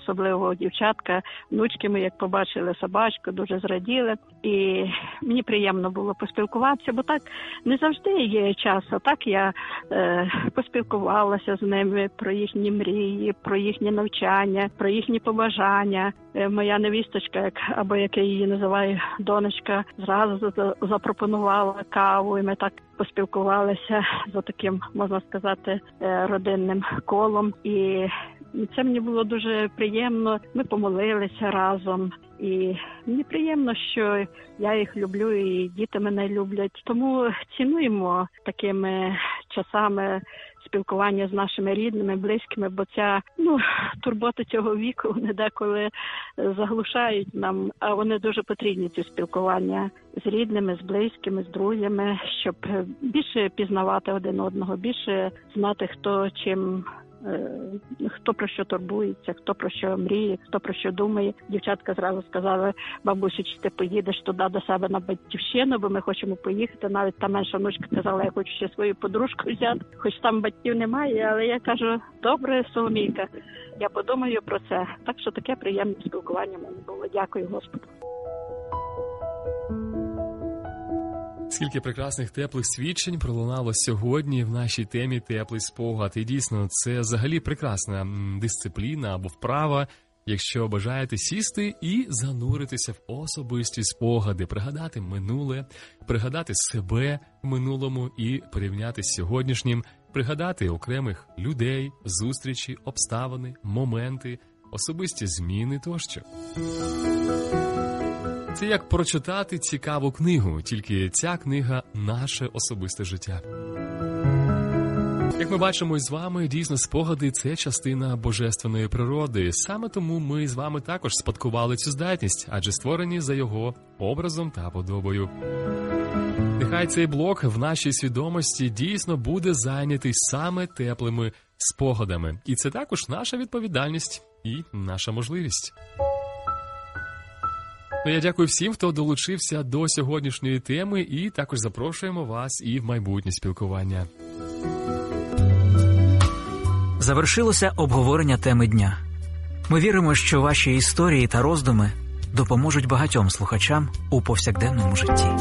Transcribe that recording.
особливо дівчатка, внучки ми, як побачили собачку, дуже зраділи. І мені приємно було поспілкуватися, бо так не завжди є час. А так я поспілкувалася з ними про їхні мрії, про їхнє навчання, про їхні побажання. Моя невісточка, або як я її називаю, донечка, зразу запропонувала каву, і ми так поспілкувалися за таким, можна сказати, родинним колом. І це мені було дуже приємно. Ми помолилися разом. І мені приємно, що я їх люблю і діти мене люблять. Тому цінуємо такими часами спілкування з нашими рідними, близькими, бо ця турбота цього віку, вони деколи заглушають нам, а вони дуже потрібні, ці спілкування з рідними, з близькими, з друзями, щоб більше пізнавати один одного, більше знати, хто про що турбується, хто про що мріє, хто про що думає. Дівчатка зразу сказали: бабусю, чи ти поїдеш туди до себе на батьківщину, бо ми хочемо поїхати. Навіть та менша внучка казала: я хочу ще свою подружку взяти, хоч там батьків немає. Але я кажу: добре, Соломійка, я подумаю про це. Так що таке приємне спілкування в мене було. Дякую Господу. Скільки прекрасних теплих свідчень пролунало сьогодні в нашій темі «Теплий спогад». І дійсно, це взагалі прекрасна дисципліна або вправа, якщо бажаєте сісти і зануритися в особисті спогади, пригадати минуле, пригадати себе в минулому і порівняти з сьогоднішнім, пригадати окремих людей, зустрічі, обставини, моменти, особисті зміни тощо. Це як прочитати цікаву книгу, тільки ця книга – наше особисте життя. Як ми бачимо із вами, дійсно спогади – це частина божественної природи. Саме тому ми з вами також спадкували цю здатність, адже створені за його образом та подобою. Нехай цей блок в нашій свідомості дійсно буде зайнятий саме теплими спогадами. І це також наша відповідальність і наша можливість. Я дякую всім, хто долучився до сьогоднішньої теми, і також запрошуємо вас і в майбутнє спілкування. Завершилося обговорення теми дня. Ми віримо, що ваші історії та роздуми допоможуть багатьом слухачам у повсякденному житті.